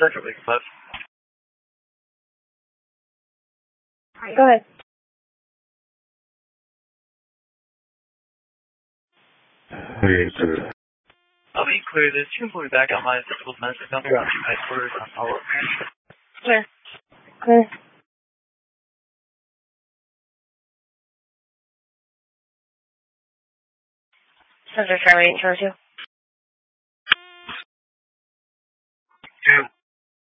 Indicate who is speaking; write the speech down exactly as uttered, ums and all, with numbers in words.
Speaker 1: Central League Club.
Speaker 2: Go ahead.
Speaker 1: I'll be clear, the team will be back on my physical domestic number on my quarters on follow-up.
Speaker 2: Clear. Clear. Center Charlie eight two.